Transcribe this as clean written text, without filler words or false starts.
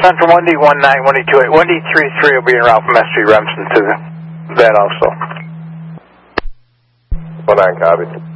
Central 1D19, 1D28, 1D33 will be en route from SG Remsen to that also. 19, copy.